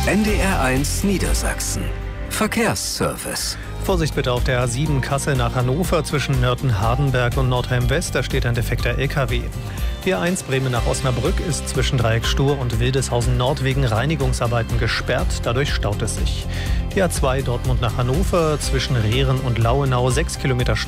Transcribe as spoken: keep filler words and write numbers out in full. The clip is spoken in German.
N D R eins Niedersachsen. Verkehrsservice. Vorsicht bitte auf der A sieben Kassel nach Hannover zwischen Nörten-Hardenberg und Nordheim-West. Da steht ein defekter L K W. Die A eins Bremen nach Osnabrück ist zwischen Dreieck Stur und Wildeshausen Nord wegen Reinigungsarbeiten gesperrt. Dadurch staut es sich. Die A zwei Dortmund nach Hannover zwischen Rehren und Lauenau sechs Kilometer